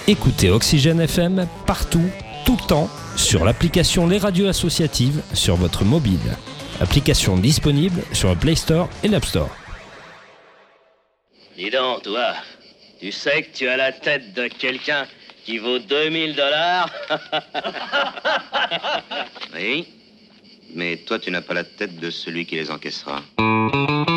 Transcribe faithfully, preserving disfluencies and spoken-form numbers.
Écoutez Oxygène F M partout, tout le temps, sur l'application Les Radios Associatives sur votre mobile. Application disponible sur le Play Store et l'App Store. Dis donc, toi, tu sais que tu as la tête de quelqu'un qui vaut deux mille dollars? Oui, mais toi, tu n'as pas la tête de celui qui les encaissera.